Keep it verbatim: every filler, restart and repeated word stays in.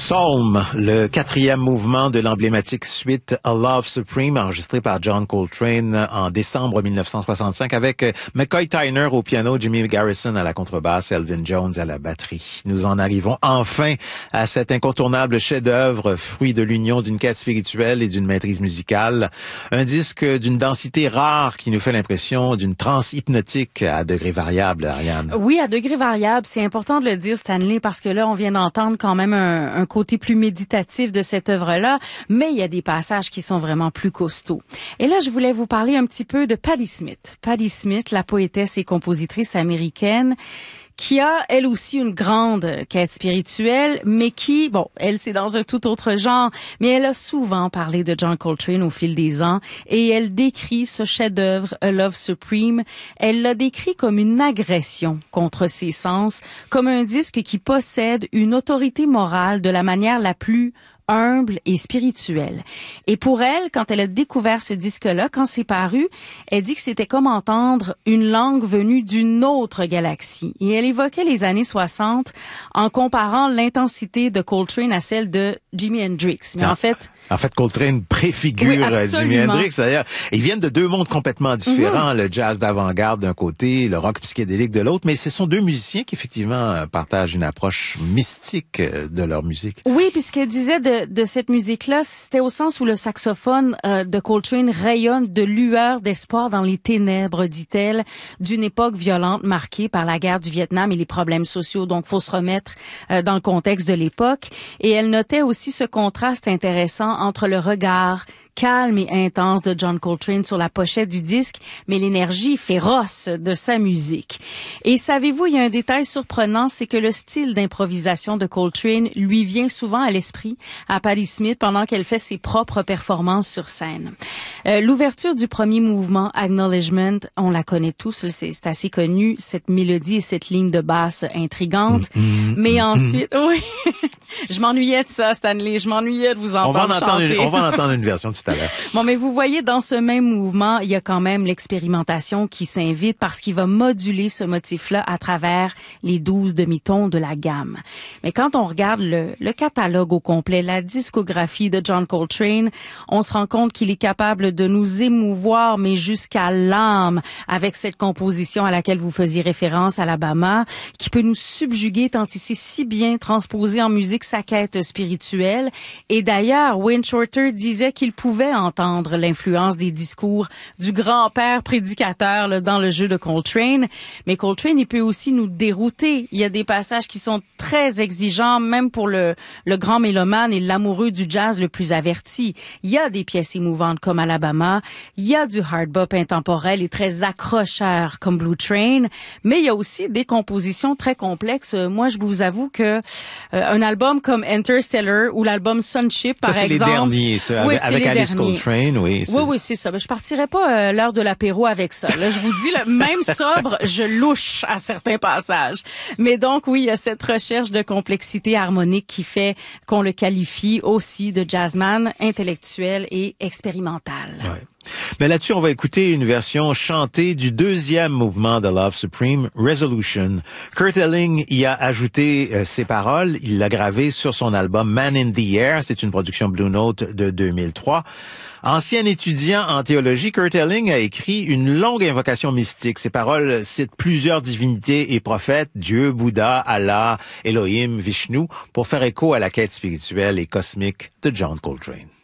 Psalm, le quatrième mouvement de l'emblématique suite A Love Supreme, enregistré par John Coltrane en décembre mille neuf cent soixante-cinq, avec McCoy Tyner au piano, Jimmy Garrison à la contrebasse, Elvin Jones à la batterie. Nous en arrivons enfin à cet incontournable chef-d'œuvre, fruit de l'union d'une quête spirituelle et d'une maîtrise musicale. Un disque d'une densité rare qui nous fait l'impression d'une transe hypnotique à degrés variables, Ariane. Oui, à degrés variables. C'est important de le dire, Stanley, parce que là, on vient d'entendre quand même un, un côté plus méditatif de cette œuvre-là, mais il y a des passages qui sont vraiment plus costauds. Et là, je voulais vous parler un petit peu de Patti Smith. Patti Smith, la poétesse et compositrice américaine, qui a, elle aussi, une grande quête spirituelle, mais qui, bon, elle, c'est dans un tout autre genre, mais elle a souvent parlé de John Coltrane au fil des ans, et elle décrit ce chef-d'œuvre, A Love Supreme, elle l'a décrit comme une agression contre ses sens, comme un disque qui possède une autorité morale de la manière la plus humble et spirituelle. Et pour elle, quand elle a découvert ce disque-là, quand c'est paru, elle dit que c'était comme entendre une langue venue d'une autre galaxie. Et elle évoquait les années soixante en comparant l'intensité de Coltrane à celle de Jimi Hendrix. Mais en, en fait... En fait, Coltrane préfigure oui, Jimi Hendrix. D'ailleurs, ils viennent de deux mondes complètement différents. Mm-hmm. Le jazz d'avant-garde d'un côté, le rock psychédélique de l'autre. Mais ce sont deux musiciens qui, effectivement, partagent une approche mystique de leur musique. Oui, puis ce qu'elle disait de de cette musique-là, c'était au sens où le saxophone euh, de Coltrane rayonne de lueurs d'espoir dans les ténèbres, dit-elle, d'une époque violente marquée par la guerre du Vietnam et les problèmes sociaux. Donc, faut se remettre euh, dans le contexte de l'époque. Et elle notait aussi ce contraste intéressant entre le regard calme et intense de John Coltrane sur la pochette du disque, mais l'énergie féroce de sa musique. Et savez-vous, il y a un détail surprenant, c'est que le style d'improvisation de Coltrane lui vient souvent à l'esprit à Patti Smith pendant qu'elle fait ses propres performances sur scène. Euh, l'ouverture du premier mouvement, Acknowledgement, on la connaît tous, c'est, c'est assez connu, cette mélodie et cette ligne de basse intrigante. Mm-hmm. Mais ensuite, oui, je m'ennuyais de ça, Stanley, je m'ennuyais de vous entendre on va en entendre chanter. Une, on va en entendre une version tout à l'heure. Bon, mais vous voyez, dans ce même mouvement, il y a quand même l'expérimentation qui s'invite parce qu'il va moduler ce motif-là à travers les douze demi-tons de la gamme. Mais quand on regarde le, le catalogue au complet, la discographie de John Coltrane, on se rend compte qu'il est capable de nous émouvoir, mais jusqu'à l'âme, avec cette composition à laquelle vous faisiez référence, Alabama, qui peut nous subjuguer tant il sait si bien transposer en musique sa quête spirituelle. Et d'ailleurs, Wayne Shorter disait qu'il pouvait entendre l'influence des discours du grand-père prédicateur là, dans le jeu de Coltrane. Mais Coltrane, il peut aussi nous dérouter. Il y a des passages qui sont très exigeants, même pour le, le grand mélomane et l'amoureux du jazz le plus averti. Il y a des pièces émouvantes comme Alabama. Il y a du hard bop intemporel et très accrocheur comme Blue Train. Mais il y a aussi des compositions très complexes. Moi, je vous avoue que euh, un album comme Interstellar ou l'album Sunship, par ça, exemple... c'est les derniers, ça, oui, avec, avec Alice Coltrane, oui. Oui, oui, c'est ça. Ben, je partirais pas euh, l'heure de l'apéro avec ça. Là, je vous dis, là, même sobre, je louche à certains passages. Mais donc, oui, il y a cette recherche de complexité harmonique qui fait qu'on le qualifie aussi de jazzman intellectuel et expérimental. Ouais. Mais là-dessus, on va écouter une version chantée du deuxième mouvement de Love Supreme, Resolution. Kurt Elling y a ajouté euh, ses paroles. Il l'a gravé sur son album Man in the Air. C'est une production Blue Note de deux mille trois. Ancien étudiant en théologie, Kurt Elling a écrit une longue invocation mystique. Ses paroles citent plusieurs divinités et prophètes, Dieu, Bouddha, Allah, Elohim, Vishnu, pour faire écho à la quête spirituelle et cosmique de John Coltrane.